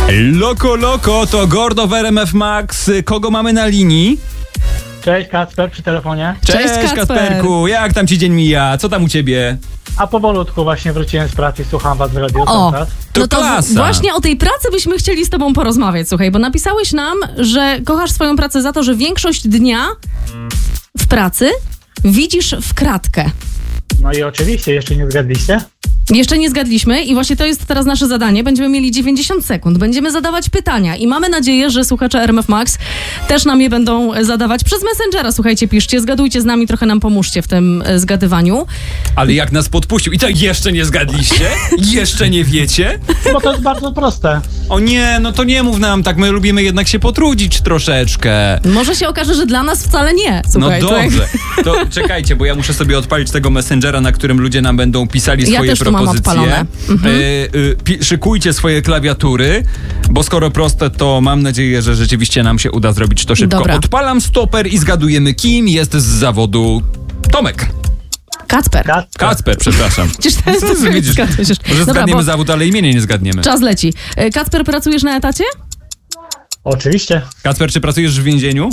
Loko, to Gordo w RMF Max. Kogo mamy na linii? Cześć, Kacper przy telefonie. Cześć Kacperku, jak tam ci dzień mija? Co tam u ciebie? A powolutku właśnie wróciłem z pracy i słucham was w radiu. To no to klasa. właśnie o tej pracy byśmy chcieli z tobą porozmawiać, słuchaj, bo napisałeś nam, że kochasz swoją pracę za to, że większość dnia w pracy widzisz w kratkę. No i oczywiście, jeszcze nie zgadliście? Jeszcze nie zgadliśmy i właśnie to jest teraz nasze zadanie. Będziemy mieli 90 sekund. Będziemy zadawać pytania i mamy nadzieję, że słuchacze RMF Max też nam je będą zadawać przez Messengera. Słuchajcie, piszcie, zgadujcie z nami, trochę nam pomóżcie w tym zgadywaniu. Ale jak nas podpuścił i tak jeszcze nie zgadliście? Jeszcze nie wiecie? Bo to jest bardzo proste. O nie, no to nie mów nam tak, my lubimy jednak się potrudzić troszeczkę. Może się okaże, że dla nas wcale nie. Słuchaj, no dobrze, to czekajcie, bo ja muszę sobie odpalić tego Messengera, na którym ludzie nam będą pisali swoje propozycje. Mam odpalone. Szykujcie swoje klawiatury, bo skoro proste, to mam nadzieję, że rzeczywiście nam się uda zrobić to szybko. Dobra. Odpalam stoper i zgadujemy, kim jest z zawodu Tomek. Kacper, przepraszam. Przecież to jest Może zgadniemy zawód, ale imienia nie zgadniemy. Czas leci. Kacper, pracujesz na etacie? Oczywiście. Kacper, czy pracujesz w więzieniu?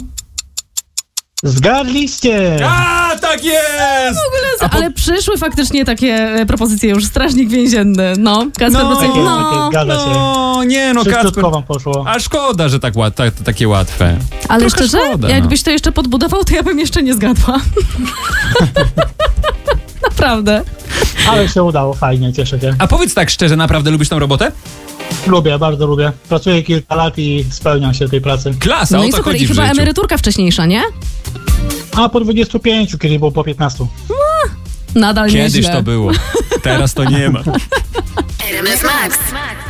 Zgadliście! A, tak jest! W ogóle, ale przyszły faktycznie takie propozycje już. Strażnik więzienny. No, Kacper pracuje. Zgadza się. No, nie no, Kacper. Wam poszło. A szkoda, że takie łatwe. Ale trochę szczerze, szkoda, jakbyś to jeszcze podbudował, to ja bym jeszcze nie zgadła. Naprawdę. Ale się udało, fajnie, cieszę się. A powiedz tak szczerze, naprawdę lubisz tą robotę? Lubię, bardzo lubię. Pracuję kilka lat i spełniam się w tej pracy. Klasa, No o i to super, chodzi i w chyba życiu. emeryturka wcześniejsza, nie? A po 25, kiedy było po 15. Nadal Kiedyś nieźle. to było, teraz to nie ma. RMF Max.